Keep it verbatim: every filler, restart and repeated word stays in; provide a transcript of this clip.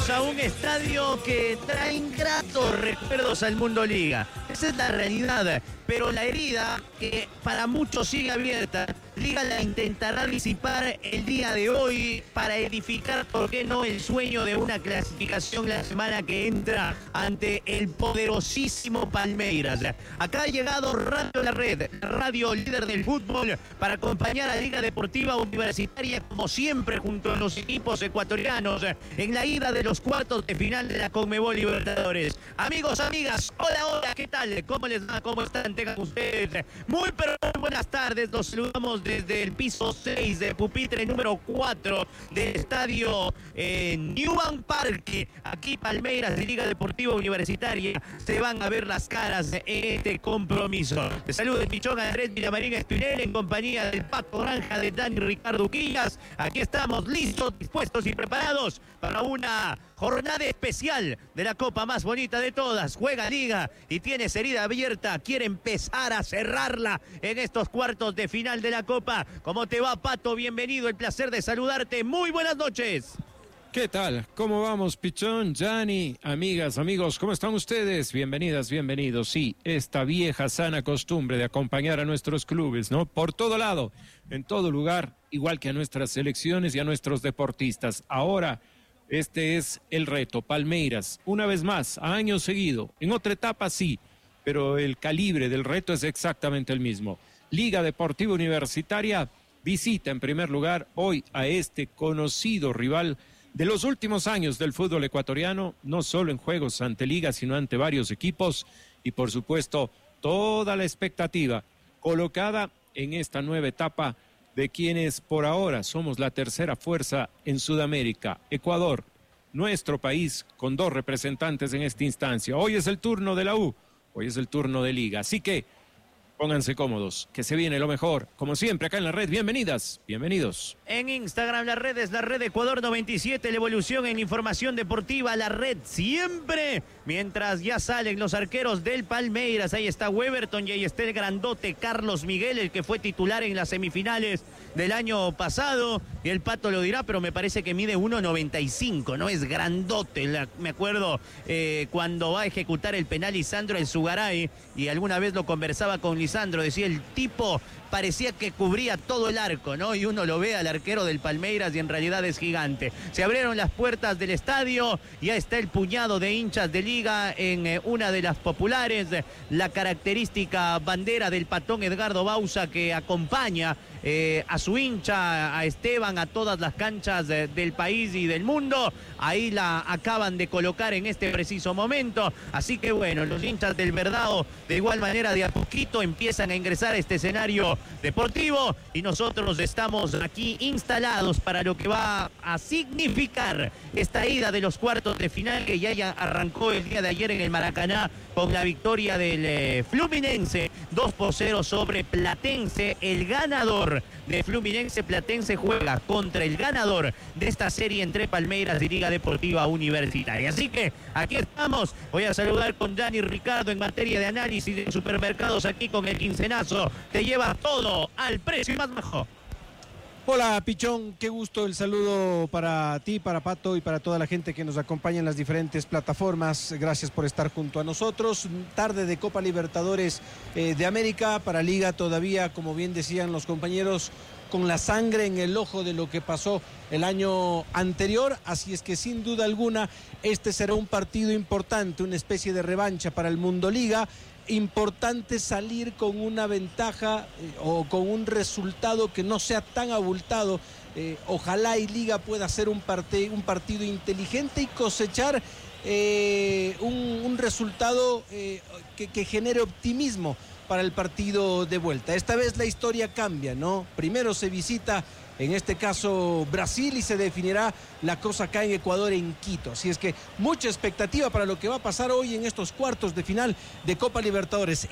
Llegamos a un estadio que trae gratos recuerdos al Mundo Liga. Esa es la realidad, pero la herida que para muchos sigue abierta, Liga la intentará disipar el día de hoy para edificar, ¿por qué no?, el sueño de una clasificación la semana que entra ante el poderosísimo Palmeiras. Acá ha llegado Radio La Red, radio líder del fútbol, para acompañar a Liga Deportiva Universitaria, como siempre, junto a los equipos ecuatorianos, en la ida de los cuartos de final de la Conmebol Libertadores. Amigos, amigas, hola, hola, ¿qué tal? ¿Cómo les va? ¿Cómo están? Tengan ustedes muy, pero muy buenas tardes. Los saludamos desde el piso seis de pupitre número cuatro del estadio eh, Newman Parque. Aquí Palmeiras y Liga Deportiva Universitaria se van a ver las caras en este compromiso. Te saludo el pichón Andrés Villamarín Espinel en compañía del Paco Granja, de Dani Ricardo Quillas. Aquí estamos listos, dispuestos y preparados para una jornada especial de la copa más bonita de todas. Juega Liga y tienes herida abierta, quiere empezar a cerrarla en estos cuartos de final de la copa. ¿Cómo te va, Pato? Bienvenido, el placer de saludarte. Muy buenas noches. ¿Qué tal? ¿Cómo vamos, Pichón, Gianni, amigas, amigos? ¿Cómo están ustedes? Bienvenidas, bienvenidos. Sí, esta vieja sana costumbre de acompañar a nuestros clubes, ¿no? Por todo lado, en todo lugar, igual que a nuestras selecciones y a nuestros deportistas. Ahora, este es el reto. Palmeiras, una vez más, a año seguido. En otra etapa sí, pero el calibre del reto es exactamente el mismo. Liga Deportiva Universitaria visita en primer lugar hoy a este conocido rival de los últimos años del fútbol ecuatoriano, no solo en juegos ante Liga, sino ante varios equipos, y por supuesto toda la expectativa colocada en esta nueva etapa de quienes por ahora somos la tercera fuerza en Sudamérica, Ecuador, nuestro país, con dos representantes en esta instancia. Hoy es el turno de la U, hoy es el turno de Liga, así que pónganse cómodos, que se viene lo mejor. Como siempre, acá en la red, bienvenidas, bienvenidos. En Instagram, la red es la red Ecuador noventa y siete, la evolución en información deportiva, la red siempre. Mientras ya salen los arqueros del Palmeiras, ahí está Weberton y ahí está el grandote Carlos Miguel, el que fue titular en las semifinales del año pasado. Y el Pato lo dirá, pero me parece que mide uno noventa y cinco, ¿no? Es grandote. La, me acuerdo eh, cuando va a ejecutar el penal Lisandro El Zugaray, y alguna vez lo conversaba con Lisandro, decía, el tipo parecía que cubría todo el arco, ¿no? Y uno lo ve al arquero del Palmeiras y en realidad es gigante. Se abrieron las puertas del estadio, ya está el puñado de hinchas de Liga en eh, una de las populares, la característica bandera del patón Edgardo Bauza, que acompaña eh, a su hincha, a Esteban, a todas las canchas de, del país y del mundo. Ahí la acaban de colocar en este preciso momento, así que bueno, los hinchas del Verdao de igual manera de a poquito empiezan a ingresar a este escenario deportivo, y nosotros estamos aquí instalados para lo que va a significar esta ida de los cuartos de final, que ya, ya arrancó el día de ayer en el Maracaná con la victoria del eh, Fluminense dos por cero sobre Platense. El ganador de Fluminense Platense juega contra el ganador de esta serie entre Palmeiras y Liga Deportiva Universitaria. Así que aquí estamos. Voy a saludar con Dani Ricardo en materia de análisis de supermercados, aquí con el quincenazo. Te lleva todo al precio y más bajo. Hola, Pichón, qué gusto, el saludo para ti, para Pato y para toda la gente que nos acompaña en las diferentes plataformas. Gracias por estar junto a nosotros. Tarde de Copa Libertadores eh, de América, para Liga todavía, como bien decían los compañeros, con la sangre en el ojo de lo que pasó el año anterior. Así es que sin duda alguna este será un partido importante, una especie de revancha para el Mundo Liga. Importante salir con una ventaja eh, o con un resultado que no sea tan abultado. Eh, ojalá y Liga pueda hacer un, parte, un partido inteligente y cosechar eh, un, un resultado eh, que, que genere optimismo para el partido de vuelta. Esta vez la historia cambia, ¿no? Primero se visita, en este caso Brasil, y se definirá la cosa acá en Ecuador, en Quito. Así es que mucha expectativa para lo que va a pasar hoy en estos cuartos de final de Copa Libertadores.